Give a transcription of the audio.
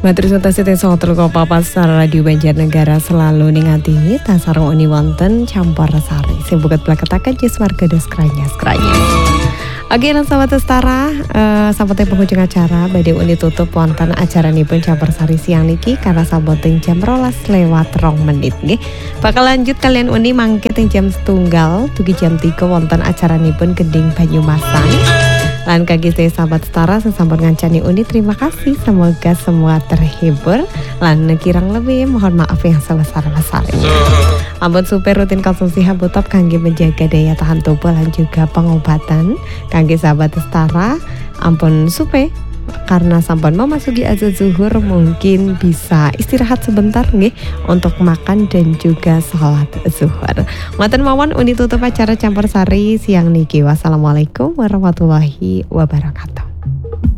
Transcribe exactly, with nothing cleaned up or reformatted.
Matur suwun tasih sotel kok Pasar Radio Banjarnegara selalu ningati tasarung uni wonten campur sari. Sing buket plaketaken jus warga des kranyas-kranyas. Oke, lan sahabat Setara, uh, sampai penghujung acara badhe uni tutup wonten acaranipun campur sari siang niki karena saboting jam rolas lewat rong menit nggih. Bakal lanjut kalian uni mangke teng jam setunggal dugi jam tiga wonten acaranipun Gending Banyumasan. Lan kaki saya sahabat Setara sesampun ngancani uni, terima kasih, semoga semua terhibur. Lan kirang lebih mohon maaf yang sebesar-besarnya. Ampun supaya rutin konsumsi habutop kangge menjaga daya tahan tubuh lan juga pengobatan kangge sahabat Setara. Ampun supaya karena sampun memasuki azan zuhur mungkin bisa istirahat sebentar nggih untuk makan dan juga sholat zuhur. Ngoten mawon uni tutup acara campur sari siang niki. Wassalamualaikum warahmatullahi wabarakatuh.